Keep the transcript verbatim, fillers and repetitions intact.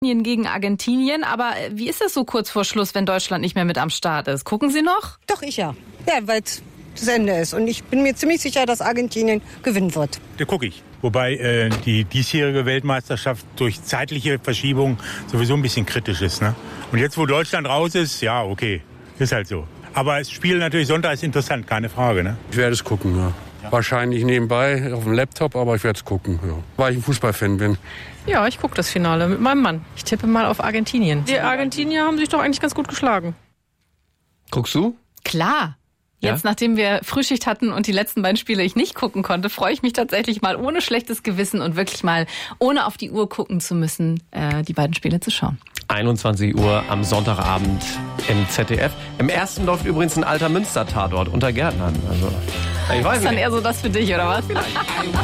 Gegen Argentinien, aber wie ist das so kurz vor Schluss, wenn Deutschland nicht mehr mit am Start ist? Gucken Sie noch? Doch, ich ja. Ja, weil es das Ende ist. Und ich bin mir ziemlich sicher, dass Argentinien gewinnen wird. Da gucke ich. Wobei äh, die diesjährige Weltmeisterschaft durch zeitliche Verschiebung sowieso ein bisschen kritisch ist. Ne? Und jetzt, wo Deutschland raus ist, ja, okay, ist halt so. Aber das Spiel natürlich Sonntag ist interessant, keine Frage. Ne? Ich werde es gucken, ja. Ja. Wahrscheinlich nebenbei auf dem Laptop, aber ich werde es gucken, ja. Weil ich ein Fußballfan bin. Ja, ich gucke das Finale mit meinem Mann. Ich tippe mal auf Argentinien. Die Argentinier haben sich doch eigentlich ganz gut geschlagen. Guckst du? Klar. Jetzt, ja? Nachdem wir Frühschicht hatten und die letzten beiden Spiele ich nicht gucken konnte, freue ich mich tatsächlich mal ohne schlechtes Gewissen und wirklich mal ohne auf die Uhr gucken zu müssen, äh, die beiden Spiele zu schauen. einundzwanzig Uhr am Sonntagabend im Z D F. Im ersten läuft übrigens ein alter Münster-Tatort unter Gärtnern. Also, ich weiß ist dann nicht. eher so das für dich, oder was?